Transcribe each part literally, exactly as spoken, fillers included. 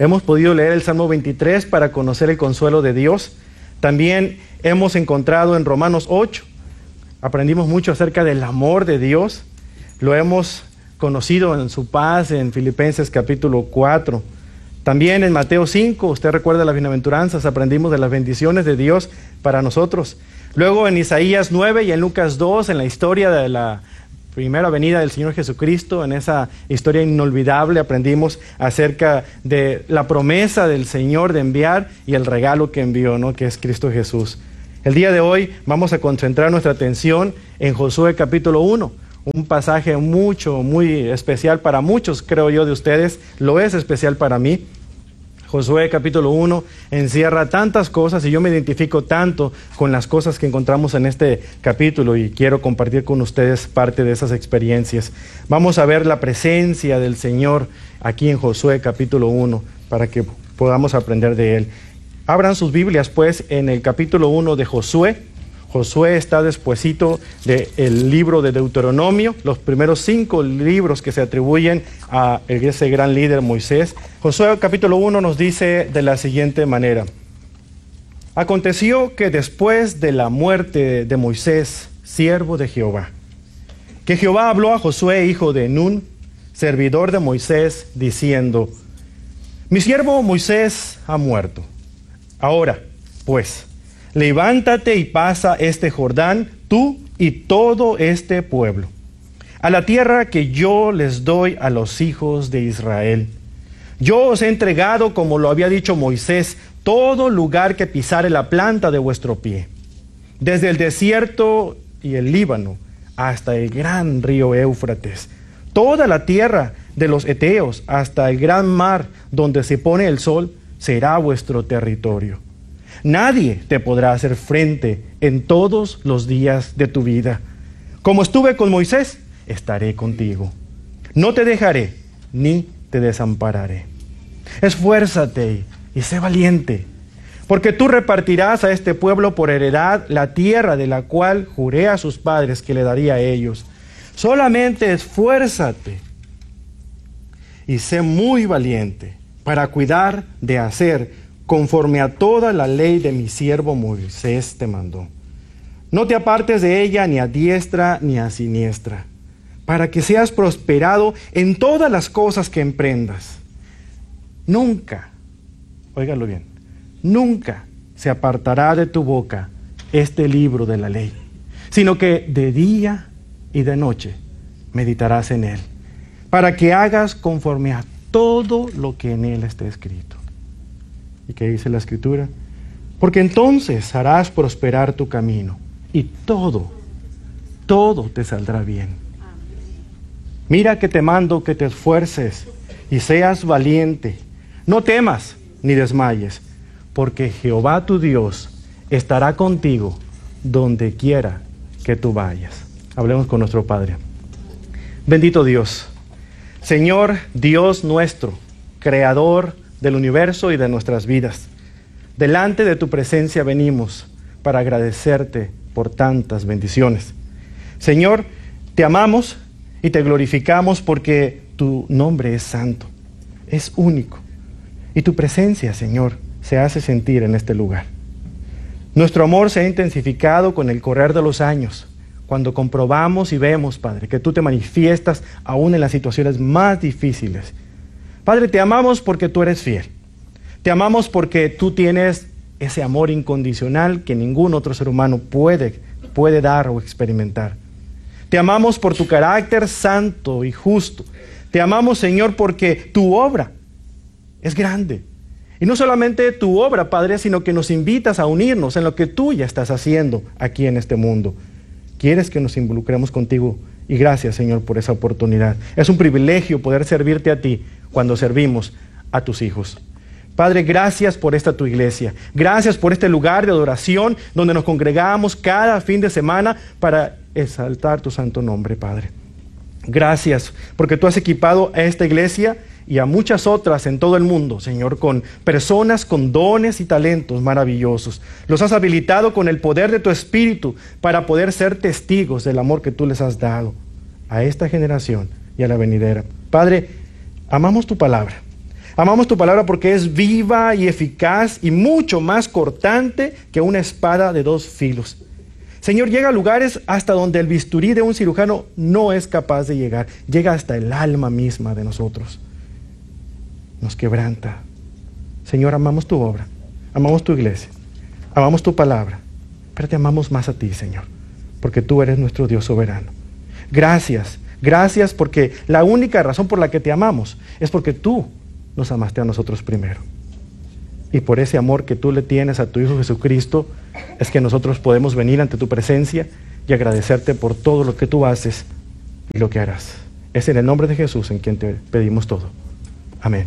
Hemos podido leer el Salmo veintitrés para conocer el consuelo de Dios. También hemos encontrado en Romanos ocho, aprendimos mucho acerca del amor de Dios. Lo hemos conocido en su paz en Filipenses capítulo cuatro. También en Mateo cinco, usted recuerda las bienaventuranzas, aprendimos de las bendiciones de Dios para nosotros. Luego en Isaías nueve y en Lucas dos, en la historia de la primera venida del Señor Jesucristo, en esa historia inolvidable, aprendimos acerca de la promesa del Señor de enviar y el regalo que envió, ¿no?, que es Cristo Jesús. El día de hoy vamos a concentrar nuestra atención en Josué capítulo uno, un pasaje mucho, muy especial para muchos, creo yo, de ustedes, lo es especial para mí. Josué capítulo uno encierra tantas cosas y yo me identifico tanto con las cosas que encontramos en este capítulo y quiero compartir con ustedes parte de esas experiencias. Vamos a ver la presencia del Señor aquí en Josué capítulo uno para que podamos aprender de Él. Abran sus Biblias pues en el capítulo uno de Josué. Josué está despuesito del libro de Deuteronomio, los primeros cinco libros que se atribuyen a ese gran líder Moisés. Josué capítulo uno nos dice de la siguiente manera: aconteció que después de la muerte de Moisés, siervo de Jehová, que Jehová habló a Josué, hijo de Nun, servidor de Moisés, diciendo: mi siervo Moisés ha muerto. Ahora, pues, levántate y pasa este Jordán, tú y todo este pueblo, a la tierra que yo les doy a los hijos de Israel. Yo os he entregado, como lo había dicho Moisés, todo lugar que pisare la planta de vuestro pie, desde el desierto y el Líbano hasta el gran río Éufrates, toda la tierra de los heteos hasta el gran mar donde se pone el sol, será vuestro territorio. Nadie te podrá hacer frente en todos los días de tu vida. Como estuve con Moisés, estaré contigo. No te dejaré ni te desampararé. Esfuérzate y sé valiente, porque tú repartirás a este pueblo por heredad la tierra de la cual juré a sus padres que le daría a ellos. Solamente esfuérzate y sé muy valiente para cuidar de hacer conforme a toda la ley de mi siervo Moisés te mandó. No te apartes de ella ni a diestra ni a siniestra, para que seas prosperado en todas las cosas que emprendas. Nunca, óigalo bien, nunca se apartará de tu boca este libro de la ley, sino que de día y de noche meditarás en él, para que hagas conforme a todo lo que en él está escrito. ¿Y qué dice la Escritura? Porque entonces harás prosperar tu camino y todo, todo te saldrá bien. Mira que te mando que te esfuerces y seas valiente. No temas ni desmayes, porque Jehová tu Dios estará contigo donde quiera que tú vayas. Hablemos con nuestro Padre. Bendito Dios, Señor Dios nuestro, Creador del universo y de nuestras vidas. Delante de tu presencia venimos para agradecerte por tantas bendiciones. Señor, te amamos y te glorificamos porque tu nombre es santo, es único. Y tu presencia, Señor, se hace sentir en este lugar. Nuestro amor se ha intensificado con el correr de los años, cuando comprobamos y vemos, Padre, que tú te manifiestas aún en las situaciones más difíciles. Padre, te amamos porque tú eres fiel. Te amamos porque tú tienes ese amor incondicional que ningún otro ser humano puede, puede dar o experimentar. Te amamos por tu carácter santo y justo. Te amamos, Señor, porque tu obra es grande. Y no solamente tu obra, Padre, sino que nos invitas a unirnos en lo que tú ya estás haciendo aquí en este mundo. Quieres que nos involucremos contigo y gracias, Señor, por esa oportunidad. Es un privilegio poder servirte a ti cuando servimos a tus hijos. Padre, gracias por esta tu iglesia. Gracias por este lugar de adoración donde nos congregamos cada fin de semana para exaltar tu santo nombre, Padre. Gracias porque tú has equipado a esta iglesia y a muchas otras en todo el mundo, Señor, con personas con dones y talentos maravillosos. Los has habilitado con el poder de tu Espíritu para poder ser testigos del amor que tú les has dado a esta generación y a la venidera. Padre, amamos tu palabra. Amamos tu palabra porque es viva y eficaz y mucho más cortante que una espada de dos filos. Señor, llega a lugares hasta donde el bisturí de un cirujano no es capaz de llegar. Llega hasta el alma misma de nosotros. Nos quebranta. Señor, amamos tu obra, amamos tu iglesia, amamos tu palabra, pero te amamos más a ti, Señor, porque tú eres nuestro Dios soberano. Gracias, gracias porque la única razón por la que te amamos es porque tú nos amaste a nosotros primero. Y por ese amor que tú le tienes a tu Hijo Jesucristo, es que nosotros podemos venir ante tu presencia y agradecerte por todo lo que tú haces y lo que harás. Es en el nombre de Jesús en quien te pedimos todo. Amén.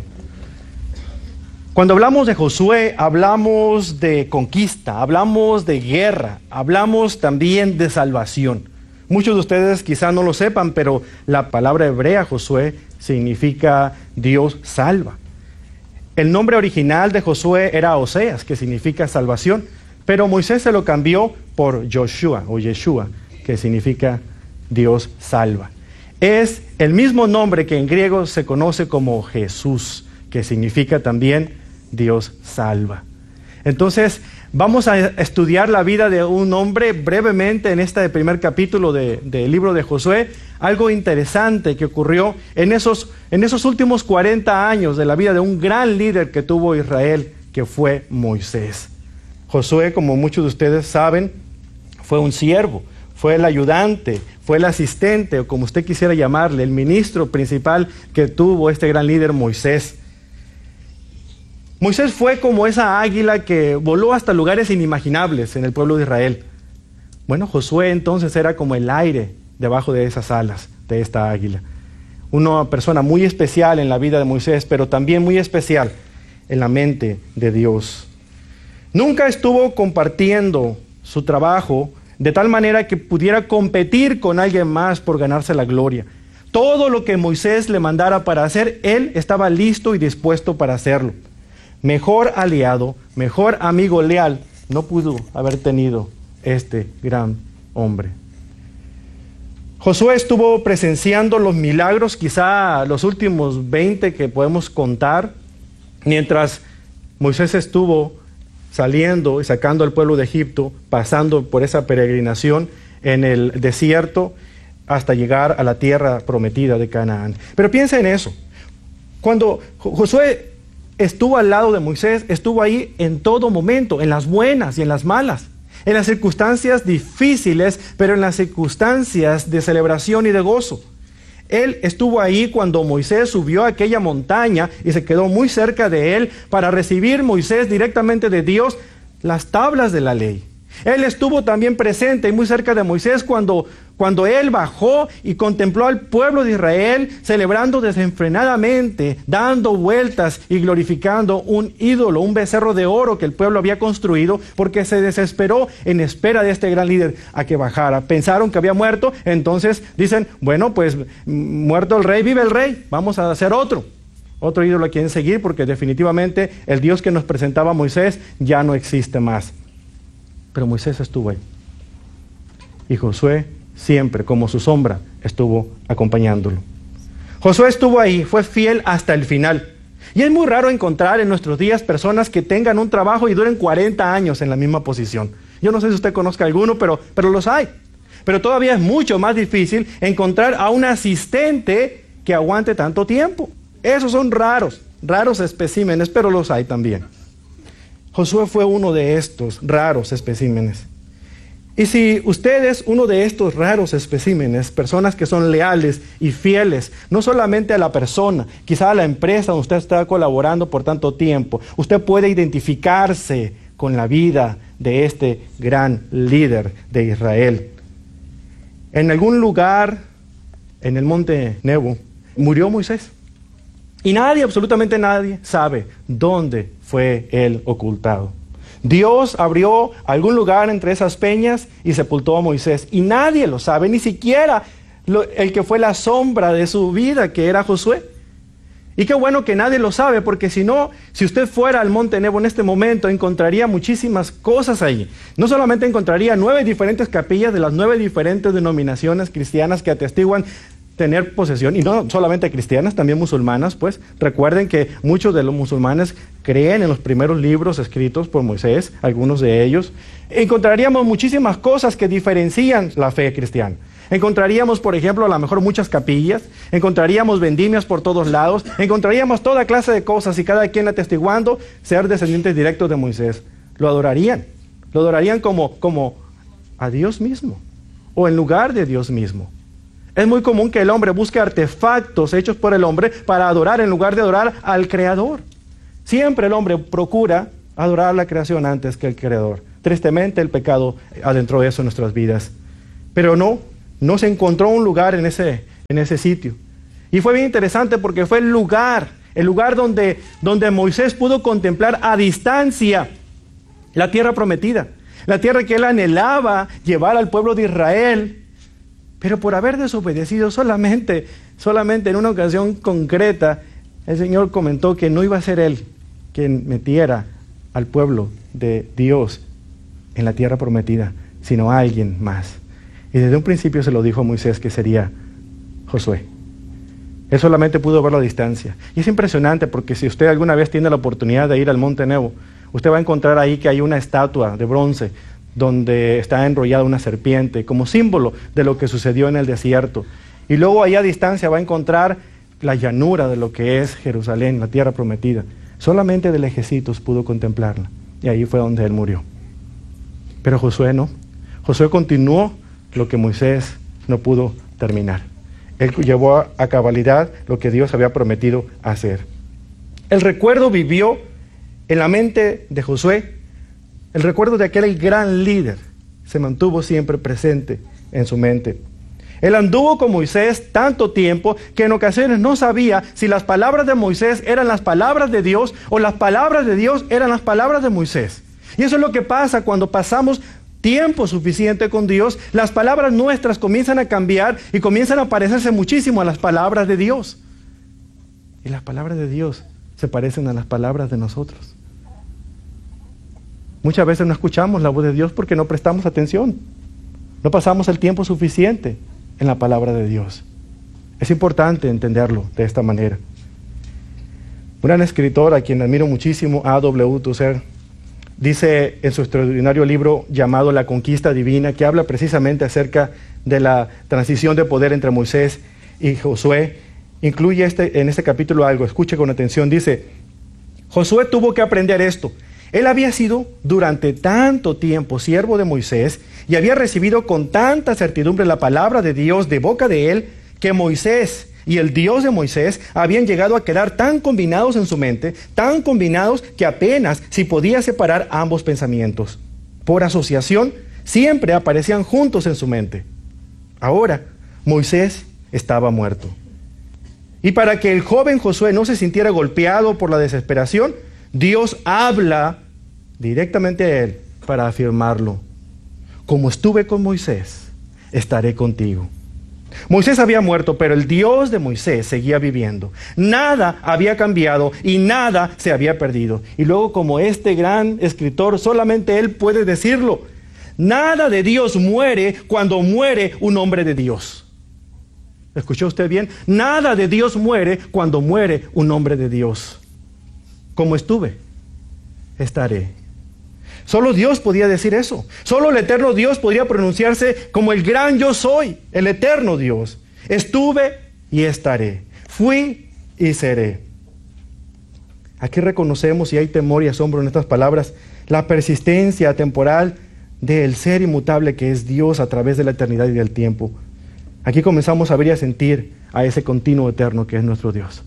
Cuando hablamos de Josué, hablamos de conquista, hablamos de guerra, hablamos también de salvación. Muchos de ustedes quizás no lo sepan, pero la palabra hebrea Josué significa Dios salva. El nombre original de Josué era Oseas, que significa salvación, pero Moisés se lo cambió por Joshua o Yeshua, que significa Dios salva. Es el mismo nombre que en griego se conoce como Jesús, que significa también Dios salva. Entonces, vamos a estudiar la vida de un hombre brevemente en este primer capítulo de, del libro de Josué. Algo interesante que ocurrió en esos, en esos últimos cuarenta años de la vida de un gran líder que tuvo Israel, que fue Moisés. Josué, como muchos de ustedes saben, fue un siervo, fue el ayudante, fue el asistente, o como usted quisiera llamarle, el ministro principal que tuvo este gran líder Moisés. Moisés fue como esa águila que voló hasta lugares inimaginables en el pueblo de Israel. Bueno, Josué entonces era como el aire debajo de esas alas de esta águila. Una persona muy especial en la vida de Moisés, pero también muy especial en la mente de Dios. Nunca estuvo compartiendo su trabajo de tal manera que pudiera competir con alguien más por ganarse la gloria. Todo lo que Moisés le mandara para hacer, él estaba listo y dispuesto para hacerlo. Mejor aliado, mejor amigo leal, no pudo haber tenido este gran hombre. Josué estuvo presenciando los milagros, quizá los últimos veinte que podemos contar, mientras Moisés estuvo saliendo y sacando al pueblo de Egipto, pasando por esa peregrinación en el desierto hasta llegar a la tierra prometida de Canaán. Pero piensa en eso. Cuando Josué estuvo al lado de Moisés, estuvo ahí en todo momento, en las buenas y en las malas, en las circunstancias difíciles, pero en las circunstancias de celebración y de gozo. Él estuvo ahí cuando Moisés subió a aquella montaña y se quedó muy cerca de él para recibir Moisés directamente de Dios las tablas de la ley. Él estuvo también presente y muy cerca de Moisés cuando, cuando él bajó y contempló al pueblo de Israel celebrando desenfrenadamente, dando vueltas y glorificando un ídolo, un becerro de oro que el pueblo había construido porque se desesperó en espera de este gran líder a que bajara. Pensaron que había muerto, entonces dicen, bueno, pues muerto el rey, vive el rey, vamos a hacer otro. Otro ídolo a quien seguir porque definitivamente el Dios que nos presentaba Moisés ya no existe más. Pero Moisés estuvo ahí. Y Josué siempre, como su sombra, estuvo acompañándolo. Josué estuvo ahí, fue fiel hasta el final. Y es muy raro encontrar en nuestros días personas que tengan un trabajo y duren cuarenta años en la misma posición. Yo no sé si usted conozca alguno, pero, pero los hay. Pero todavía es mucho más difícil encontrar a un asistente que aguante tanto tiempo. Esos son raros, raros especímenes, pero los hay también. Josué fue uno de estos raros especímenes. Y si usted es uno de estos raros especímenes, personas que son leales y fieles, no solamente a la persona, quizá a la empresa donde usted está colaborando por tanto tiempo, usted puede identificarse con la vida de este gran líder de Israel. En algún lugar, en el monte Nebo, murió Moisés. Y nadie, absolutamente nadie, sabe dónde fue él ocultado. Dios abrió algún lugar entre esas peñas y sepultó a Moisés. Y nadie lo sabe, ni siquiera lo, el que fue la sombra de su vida, que era Josué. Y qué bueno que nadie lo sabe, porque si no, si usted fuera al monte Nebo en este momento, encontraría muchísimas cosas ahí. No solamente encontraría nueve diferentes capillas de las nueve diferentes denominaciones cristianas que atestiguan tener posesión, y no solamente cristianas, también musulmanas, pues recuerden que muchos de los musulmanes creen en los primeros libros escritos por Moisés, algunos de ellos. Encontraríamos muchísimas cosas que diferencian la fe cristiana. Encontraríamos, por ejemplo, a lo mejor muchas capillas, encontraríamos vendimias por todos lados, encontraríamos toda clase de cosas y cada quien atestiguando ser descendientes directos de Moisés. Lo adorarían, lo adorarían como, como a Dios mismo o en lugar de Dios mismo. Es muy común que el hombre busque artefactos hechos por el hombre para adorar en lugar de adorar al Creador. Siempre el hombre procura adorar a la creación antes que el Creador. Tristemente el pecado adentró eso en nuestras vidas. Pero no, no se encontró un lugar en ese, en ese sitio. Y fue bien interesante porque fue el lugar, el lugar donde, donde Moisés pudo contemplar a distancia la tierra prometida. La tierra que él anhelaba llevar al pueblo de Israel. Pero por haber desobedecido solamente, solamente en una ocasión concreta, el Señor comentó que no iba a ser Él quien metiera al pueblo de Dios en la tierra prometida, sino a alguien más. Y desde un principio se lo dijo a Moisés que sería Josué. Él solamente pudo verlo a distancia. Y es impresionante porque si usted alguna vez tiene la oportunidad de ir al Monte Nebo, usted va a encontrar ahí que hay una estatua de bronce donde está enrollada una serpiente, como símbolo de lo que sucedió en el desierto. Y luego ahí a distancia va a encontrar la llanura de lo que es Jerusalén, la tierra prometida. Solamente de lejecitos pudo contemplarla, y ahí fue donde él murió. Pero Josué no. Josué continuó lo que Moisés no pudo terminar. Él llevó a, a cabalidad lo que Dios había prometido hacer. El recuerdo vivió en la mente de Josué. El recuerdo de aquel gran líder se mantuvo siempre presente en su mente. Él anduvo con Moisés tanto tiempo que en ocasiones no sabía si las palabras de Moisés eran las palabras de Dios o las palabras de Dios eran las palabras de Moisés. Y eso es lo que pasa cuando pasamos tiempo suficiente con Dios. Las palabras nuestras comienzan a cambiar y comienzan a parecerse muchísimo a las palabras de Dios. Y las palabras de Dios se parecen a las palabras de nosotros. Muchas veces no escuchamos la voz de Dios porque no prestamos atención. No pasamos el tiempo suficiente en la palabra de Dios. Es importante entenderlo de esta manera. Un gran escritor a quien admiro muchísimo, A W Tozer, dice en su extraordinario libro llamado La Conquista Divina, que habla precisamente acerca de la transición de poder entre Moisés y Josué. Incluye este, en este capítulo algo, escuche con atención, dice: Josué tuvo que aprender esto. Él había sido durante tanto tiempo siervo de Moisés y había recibido con tanta certidumbre la palabra de Dios de boca de él, que Moisés y el Dios de Moisés habían llegado a quedar tan combinados en su mente, tan combinados que apenas si podía separar ambos pensamientos. Por asociación, siempre aparecían juntos en su mente. Ahora, Moisés estaba muerto. Y para que el joven Josué no se sintiera golpeado por la desesperación, Dios habla directamente a él para afirmarlo. Como estuve con Moisés, estaré contigo. Moisés había muerto, pero el Dios de Moisés seguía viviendo. Nada había cambiado y nada se había perdido. Y luego, como este gran escritor, solamente él puede decirlo: nada de Dios muere cuando muere un hombre de Dios. ¿Escuchó usted bien? Nada de Dios muere cuando muere un hombre de Dios. Como estuve, estaré. Solo Dios podía decir eso. Solo el eterno Dios podría pronunciarse como el gran yo soy, el eterno Dios. Estuve y estaré. Fui y seré. Aquí reconocemos, y hay temor y asombro en estas palabras, la persistencia temporal del ser inmutable que es Dios a través de la eternidad y del tiempo. Aquí comenzamos a ver y a sentir a ese continuo eterno que es nuestro Dios.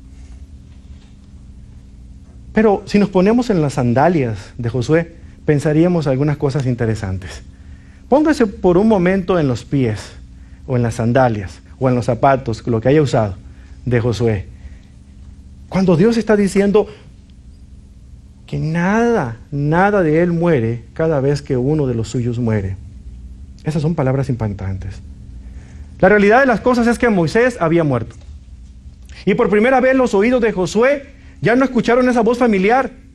Pero si nos ponemos en las sandalias de Josué, pensaríamos algunas cosas interesantes. Póngase por un momento en los pies, o en las sandalias, o en los zapatos, lo que haya usado de Josué. Cuando Dios está diciendo que nada, nada de él muere cada vez que uno de los suyos muere. Esas son palabras impactantes. La realidad de las cosas es que Moisés había muerto. Y por primera vez los oídos de Josué ya no escucharon esa voz familiar.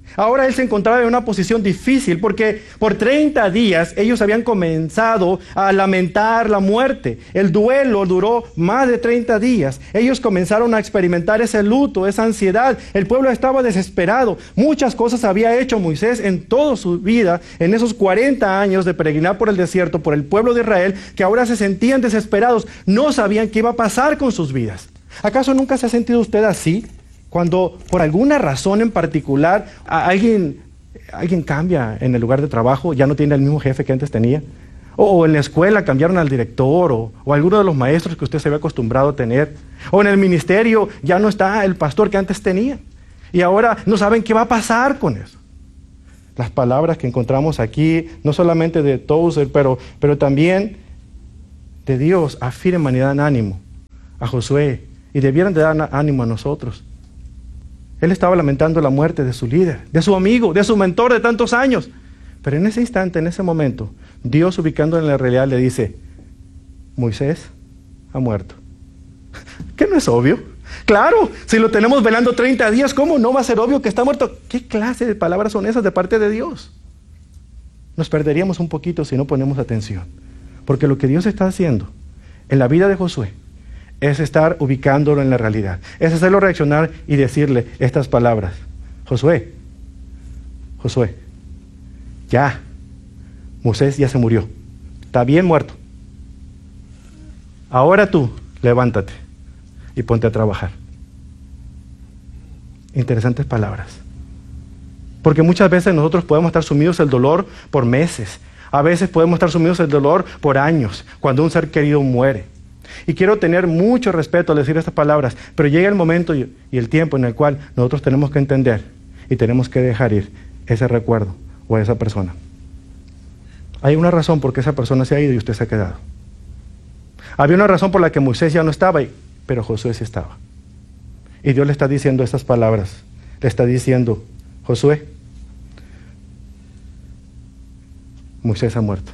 Ahora él se encontraba en una posición difícil porque por treinta días ellos habían comenzado a lamentar la muerte. El duelo duró más de treinta días. Ellos comenzaron a experimentar ese luto, esa ansiedad. El pueblo estaba desesperado. Muchas cosas había hecho Moisés en toda su vida, en esos cuarenta años de peregrinar por el desierto, por el pueblo de Israel, que ahora se sentían desesperados. No sabían qué iba a pasar con sus vidas. ¿Acaso nunca se ha sentido usted así? Cuando por alguna razón en particular a alguien, alguien cambia en el lugar de trabajo, ya no tiene el mismo jefe que antes tenía, o, o en la escuela cambiaron al director, o, o alguno de los maestros que usted se había acostumbrado a tener, o en el ministerio ya no está el pastor que antes tenía, y ahora no saben qué va a pasar con eso. Las palabras que encontramos aquí, no solamente de Tozer, pero, pero también de Dios, afirman y dan ánimo a Josué, y debieran de dar ánimo a nosotros. Él estaba lamentando la muerte de su líder, de su amigo, de su mentor de tantos años. Pero en ese instante, en ese momento, Dios, ubicándolo en la realidad, le dice: Moisés ha muerto. ¿Qué no es obvio? Claro, si lo tenemos velando treinta días, ¿cómo no va a ser obvio que está muerto? ¿Qué clase de palabras son esas de parte de Dios? Nos perderíamos un poquito si no ponemos atención. Porque lo que Dios está haciendo en la vida de Josué es estar ubicándolo en la realidad. Es hacerlo reaccionar y decirle estas palabras: Josué, Josué, ya, Moisés ya se murió, está bien muerto. Ahora tú, levántate y ponte a trabajar. Interesantes palabras. Porque muchas veces nosotros podemos estar sumidos en el dolor por meses. A veces podemos estar sumidos en el dolor por años, cuando un ser querido muere. Y quiero tener mucho respeto al decir estas palabras, pero llega el momento y el tiempo en el cual nosotros tenemos que entender y tenemos que dejar ir ese recuerdo o a esa persona. Hay una razón por qué esa persona se ha ido y usted se ha quedado. Había una razón por la que Moisés ya no estaba, pero Josué sí estaba. Y Dios le está diciendo estas palabras. Le está diciendo: Josué, Moisés ha muerto.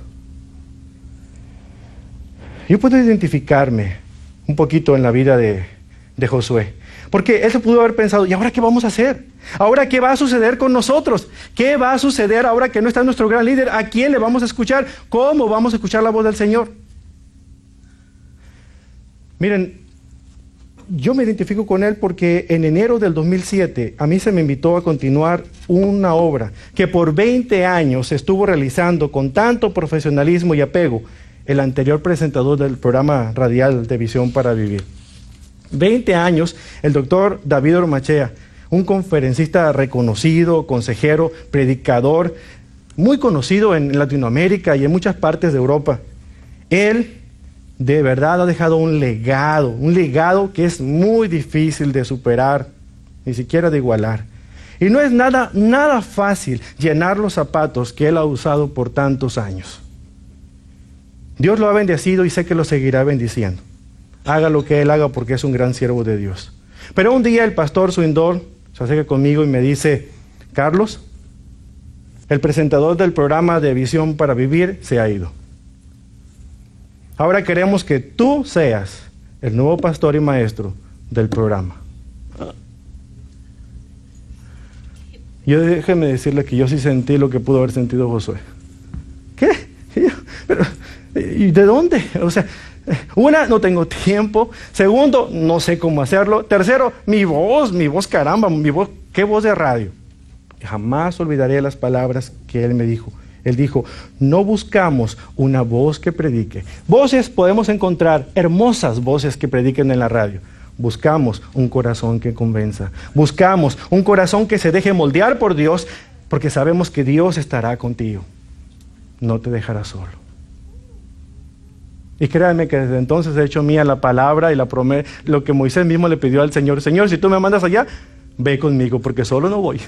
Yo puedo identificarme un poquito en la vida de, de Josué, porque él se pudo haber pensado: ¿y ahora qué vamos a hacer? ¿Ahora qué va a suceder con nosotros? ¿Qué va a suceder ahora que no está nuestro gran líder? ¿A quién le vamos a escuchar? ¿Cómo vamos a escuchar la voz del Señor? Miren, yo me identifico con él porque en enero del dos mil siete a mí se me invitó a continuar una obra que por veinte años se estuvo realizando con tanto profesionalismo y apego el anterior presentador del programa radial de Visión para Vivir. veinte años, el doctor David Ormachea, un conferencista reconocido, consejero, predicador, muy conocido en Latinoamérica y en muchas partes de Europa. Él de verdad ha dejado un legado, un legado que es muy difícil de superar, ni siquiera de igualar. Y no es nada, nada fácil llenar los zapatos que él ha usado por tantos años. Dios lo ha bendecido y sé que lo seguirá bendiciendo. Haga lo que él haga porque es un gran siervo de Dios. Pero un día el pastor Swindol se acerca conmigo y me dice: Carlos, el presentador del programa de Visión para Vivir se ha ido. Ahora queremos que tú seas el nuevo pastor y maestro del programa. Yo déjeme decirle que yo sí sentí lo que pudo haber sentido Josué. ¿Qué? ¿Y, yo, pero, ¿y de dónde? O sea, una, no tengo tiempo. Segundo, no sé cómo hacerlo. Tercero, mi voz, mi voz, caramba, mi voz, ¿qué voz de radio? Jamás olvidaré las palabras que él me dijo. Él dijo: no buscamos una voz que predique. Voces podemos encontrar, hermosas voces que prediquen en la radio. Buscamos un corazón que convenza. Buscamos un corazón que se deje moldear por Dios, porque sabemos que Dios estará contigo. No te dejará solo. Y créanme que desde entonces he hecho mía la palabra y la promesa, lo que Moisés mismo le pidió al Señor: Señor, si tú me mandas allá, ve conmigo, porque solo no voy.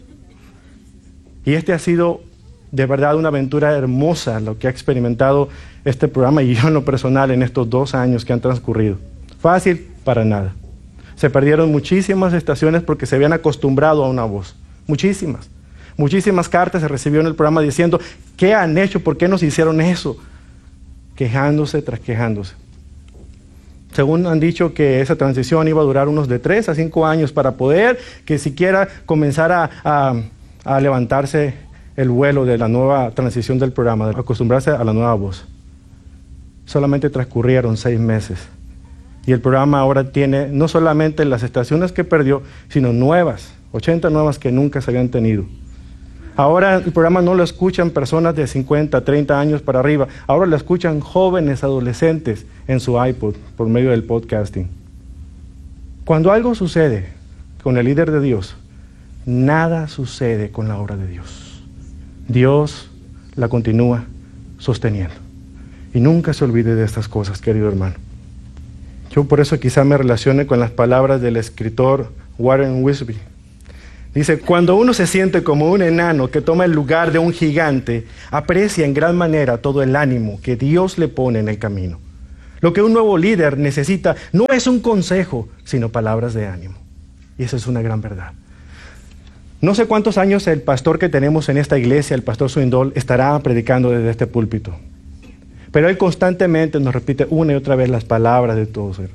Y este ha sido de verdad una aventura hermosa lo que ha experimentado este programa y yo en lo personal en estos dos años que han transcurrido. Fácil para nada. Se perdieron muchísimas estaciones porque se habían acostumbrado a una voz. Muchísimas. Muchísimas cartas se recibieron en el programa diciendo: ¿qué han hecho? ¿Por qué nos hicieron eso? Quejándose tras quejándose. Según han dicho que esa transición iba a durar unos de tres a cinco años para poder que siquiera comenzar a, a, a levantarse el vuelo de la nueva transición del programa, de acostumbrarse a la nueva voz. Solamente transcurrieron seis meses. Y el programa ahora tiene no solamente las estaciones que perdió, sino nuevas, ochenta nuevas que nunca se habían tenido. Ahora el programa no lo escuchan personas de cincuenta, treinta años para arriba. Ahora lo escuchan jóvenes, adolescentes en su iPod por medio del podcasting. Cuando algo sucede con el líder de Dios, nada sucede con la obra de Dios. Dios la continúa sosteniendo. Y nunca se olvide de estas cosas, querido hermano. Yo por eso quizá me relacione con las palabras del escritor Warren Wiersbe. Dice, cuando uno se siente como un enano que toma el lugar de un gigante, aprecia en gran manera todo el ánimo que Dios le pone en el camino. Lo que un nuevo líder necesita no es un consejo, sino palabras de ánimo. Y esa es una gran verdad. No sé cuántos años el pastor que tenemos en esta iglesia, el pastor Swindoll, estará predicando desde este púlpito. Pero él constantemente nos repite una y otra vez las palabras de todo ser.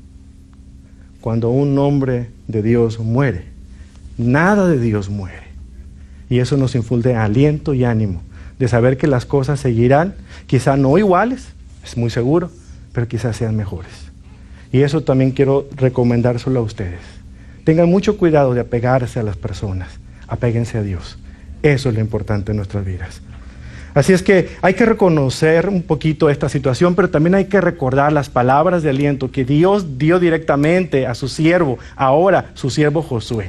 Cuando un hombre de Dios muere, nada de Dios muere. Y eso nos infunde aliento y ánimo de saber que las cosas seguirán, quizá no iguales, es muy seguro, pero quizás sean mejores. Y eso también quiero recomendárselo a ustedes. Tengan mucho cuidado de apegarse a las personas, apéguense a Dios. Eso es lo importante en nuestras vidas. Así es que hay que reconocer un poquito esta situación, pero también hay que recordar las palabras de aliento que Dios dio directamente a su siervo, ahora su siervo Josué.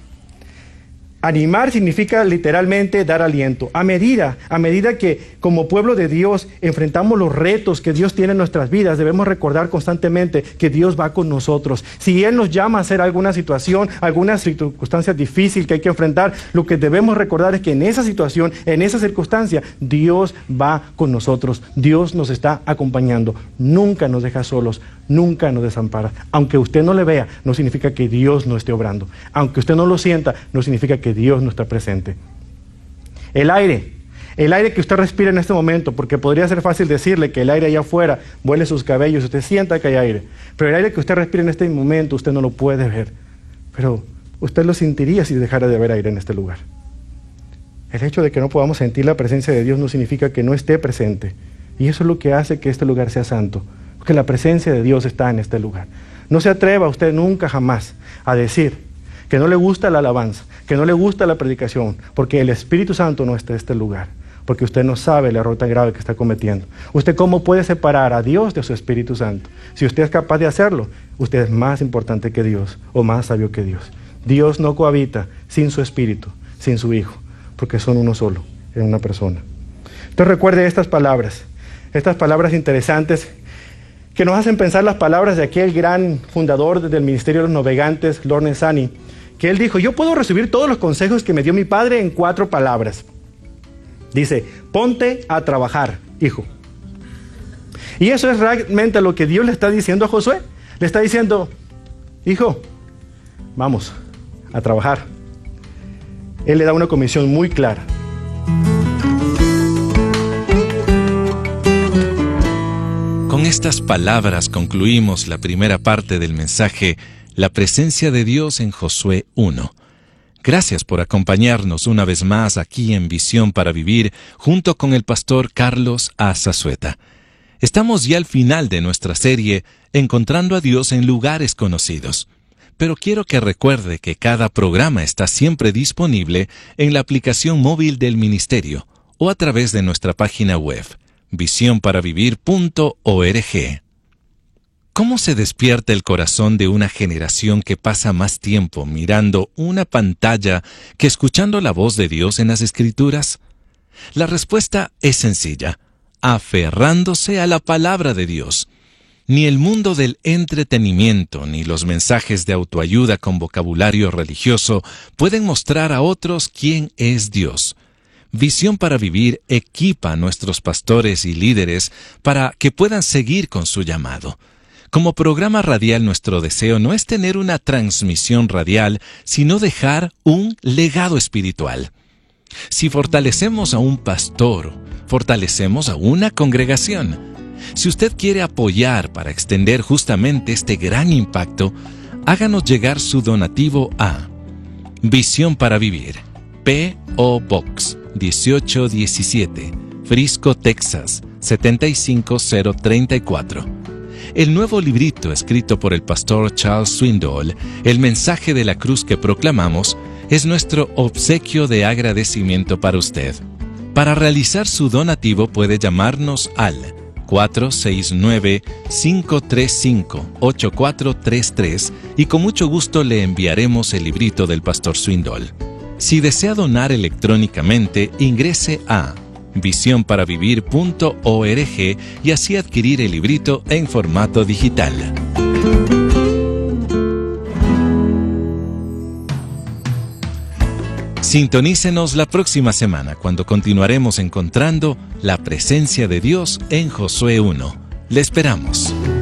Animar significa literalmente dar aliento. A medida, a medida que como pueblo de Dios enfrentamos los retos que Dios tiene en nuestras vidas, debemos recordar constantemente que Dios va con nosotros. Si Él nos llama a hacer alguna situación, alguna circunstancia difícil que hay que enfrentar, lo que debemos recordar es que en esa situación, en esa circunstancia, Dios va con nosotros. Dios nos está acompañando. Nunca nos deja solos, nunca nos desampara. Aunque usted no le vea, no significa que Dios no esté obrando. Aunque usted no lo sienta, no significa que Dios no está presente. El aire, el aire que usted respira en este momento, porque podría ser fácil decirle que el aire allá afuera vuele sus cabellos, usted sienta que hay aire, pero el aire que usted respira en este momento usted no lo puede ver, pero usted lo sentiría si dejara de haber aire en este lugar. El hecho de que no podamos sentir la presencia de Dios no significa que no esté presente, y eso es lo que hace que este lugar sea santo, porque la presencia de Dios está en este lugar. No se atreva usted nunca jamás a decir que no le gusta la alabanza, que no le gusta la predicación, porque el Espíritu Santo no está en este lugar, porque usted no sabe el error tan grave que está cometiendo. ¿Usted cómo puede separar a Dios de su Espíritu Santo? Si usted es capaz de hacerlo, usted es más importante que Dios, o más sabio que Dios. Dios no cohabita sin su Espíritu, sin su Hijo, porque son uno solo, en una persona. Entonces recuerde estas palabras, estas palabras interesantes, que nos hacen pensar las palabras de aquel gran fundador del Ministerio de los Navegantes, Lorne Sani, que él dijo, yo puedo resumir todos los consejos que me dio mi padre en cuatro palabras. Dice, ponte a trabajar, hijo. Y eso es realmente lo que Dios le está diciendo a Josué. Le está diciendo, hijo, vamos a trabajar. Él le da una comisión muy clara. Con estas palabras concluimos la primera parte del mensaje La presencia de Dios en Josué uno. Gracias por acompañarnos una vez más aquí en Visión para Vivir junto con el pastor Carlos A. Zazueta. Estamos ya al final de nuestra serie Encontrando a Dios en lugares conocidos. Pero quiero que recuerde que cada programa está siempre disponible en la aplicación móvil del ministerio o a través de nuestra página web, visión para vivir punto org. ¿Cómo se despierta el corazón de una generación que pasa más tiempo mirando una pantalla que escuchando la voz de Dios en las Escrituras? La respuesta es sencilla, aferrándose a la palabra de Dios. Ni el mundo del entretenimiento ni los mensajes de autoayuda con vocabulario religioso pueden mostrar a otros quién es Dios. Visión para Vivir equipa a nuestros pastores y líderes para que puedan seguir con su llamado. Como programa radial, nuestro deseo no es tener una transmisión radial, sino dejar un legado espiritual. Si fortalecemos a un pastor, fortalecemos a una congregación. Si usted quiere apoyar para extender justamente este gran impacto, háganos llegar su donativo a Visión para Vivir, P O Box dieciocho diecisiete, Frisco, Texas setenta y cinco cero treinta y cuatro. El nuevo librito escrito por el pastor Charles Swindoll, El mensaje de la cruz que proclamamos, es nuestro obsequio de agradecimiento para usted. Para realizar su donativo puede llamarnos al cuatro seis nueve, cinco tres cinco, ocho cuatro tres tres y con mucho gusto le enviaremos el librito del pastor Swindoll. Si desea donar electrónicamente, ingrese a visión para vivir punto org y así adquirir el librito en formato digital. Sintonícenos la próxima semana cuando continuaremos encontrando la presencia de Dios en Josué uno. Le esperamos.